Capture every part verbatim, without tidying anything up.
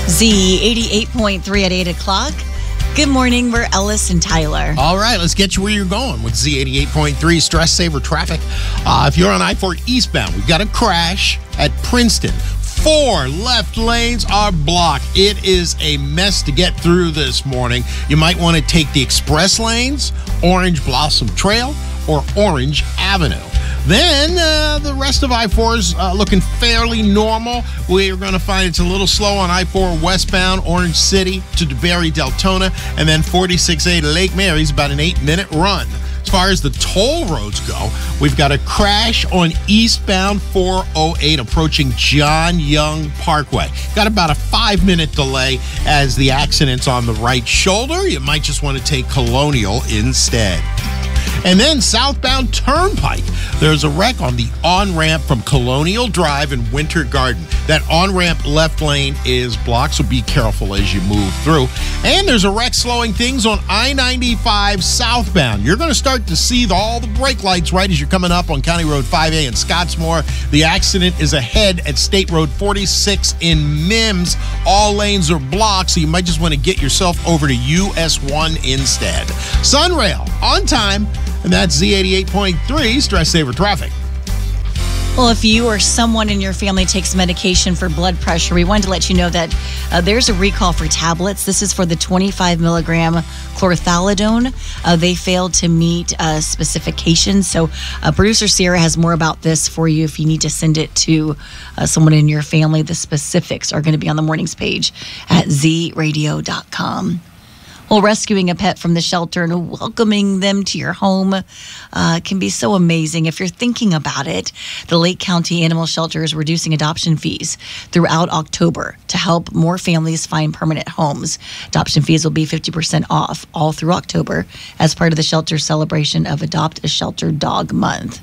Z eighty-eight point three at eight o'clock. Good morning. We're Ellis and Tyler. All right, let's get you where you're going with Z eighty-eight point three Stress Saver Traffic. Uh, if you're on I four eastbound, we've got a crash at Princeton. Four left lanes are blocked. It is a mess to get through this morning. You might want to take the express lanes, Orange Blossom Trail, or Orange Avenue. Then uh, the rest of I four is uh, looking fairly normal. We're going to find it's a little slow on I four westbound, Orange City to DeBerry, Deltona, and then forty-six A to Lake Mary's about an eight-minute run. As far as the toll roads go, we've got a crash on eastbound four oh eight approaching John Young Parkway. Got about a five-minute delay as the accident's on the right shoulder. You might just want to take Colonial instead. And then southbound Turnpike, there's a wreck on the on-ramp from Colonial Drive and Winter Garden. That on-ramp left lane is blocked, so be careful as you move through. And there's a wreck slowing things on I ninety-five southbound. You're going to start to see the, all the brake lights right as you're coming up on County Road five A in Scottsmore. The accident is ahead at State Road forty-six in Mims. All lanes are blocked, so you might just want to get yourself over to U S one instead. Sunrail, on time. And that's Z eighty-eight point three Stress Saver Traffic. Well, if you or someone in your family takes medication for blood pressure, we wanted to let you know that uh, there's a recall for tablets. This is for the twenty-five milligram chlorthalidone. Uh, they failed to meet uh, specifications. So uh, producer Sierra has more about this for you if you need to send it to uh, someone in your family. The specifics are going to be on the morning's page at z radio dot com. Well, rescuing a pet from the shelter and welcoming them to your home uh, can be so amazing. If you're thinking about it, the Lake County Animal Shelter is reducing adoption fees throughout October to help more families find permanent homes. Adoption fees will be fifty percent off all through October as part of the shelter's celebration of Adopt a Shelter Dog Month.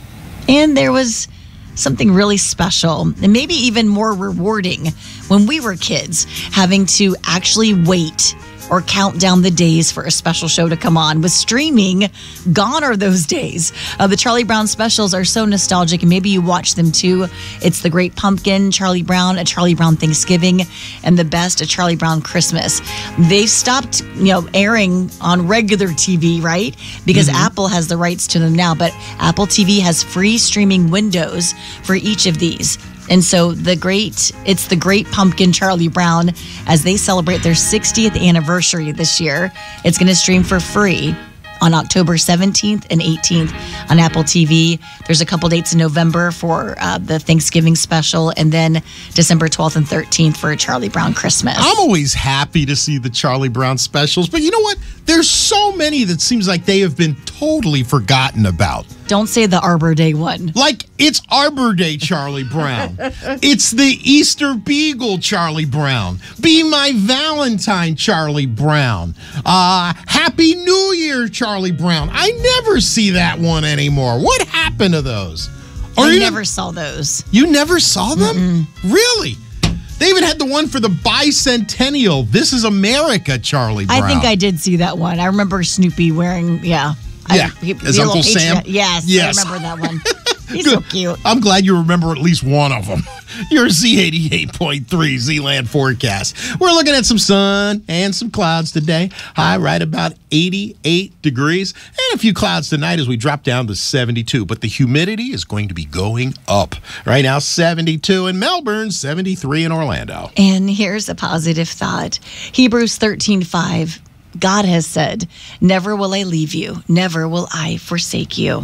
And there was something really special and maybe even more rewarding when we were kids, having to actually wait or count down the days for a special show to come on. With streaming, gone are those days. Uh, the Charlie Brown specials are so nostalgic, and maybe you watch them too. It's The Great Pumpkin, Charlie Brown, A Charlie Brown Thanksgiving, and the best, A Charlie Brown Christmas. They've stopped, you know, airing on regular T V, right? Because mm-hmm. Apple has the rights to them now, but Apple T V has free streaming windows for each of these. And so the great, it's The Great Pumpkin, Charlie Brown, as they celebrate their sixtieth anniversary this year. It's going to stream for free on October seventeenth and eighteenth on Apple T V. There's a couple dates in November for uh, the Thanksgiving special, and then December twelfth and thirteenth for a Charlie Brown Christmas. I'm always happy to see the Charlie Brown specials, but you know what? There's so many that seems like they have been totally forgotten about. Don't say the Arbor Day one. Like, it's Arbor Day Charlie Brown. It's the Easter Beagle Charlie Brown. Be My Valentine Charlie Brown. Uh, Happy New Year Charlie Brown. I never see that one anymore. What happened to those? Or I never saw those. You never saw them? Mm-mm. Really? They even had the one for the bicentennial This Is America Charlie Brown. I think I did see that one. I remember Snoopy wearing, yeah. Yeah, I, he, as Uncle Sam. Yes, yes, I remember that one. He's so cute. I'm glad you remember at least one of them. Your Z eighty-eight point three Z-Land forecast. We're looking at some sun and some clouds today. High right about eighty-eight degrees. And a few clouds tonight as we drop down to seventy-two. But the humidity is going to be going up. Right now, seventy-two in Melbourne, seventy-three in Orlando. And here's a positive thought. Hebrews thirteen five. God has said, never will I leave you. Never will I forsake you.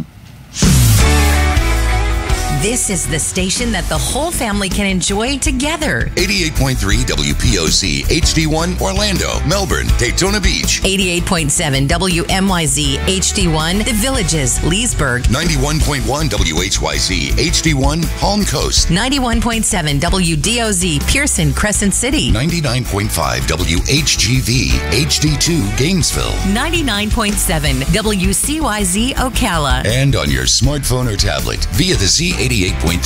This is the station that the whole family can enjoy together. eighty-eight point three W P O C H D one Orlando, Melbourne, Daytona Beach. eighty-eight point seven W M Y Z H D one The Villages, Leesburg. ninety-one point one W H Y Z H D one Palm Coast. ninety-one point seven W D O Z Pearson, Crescent City. ninety-nine point five W H G V H D two Gainesville. ninety-nine point seven W C Y Z Ocala. And on your smartphone or tablet via the Z eighty-eight point three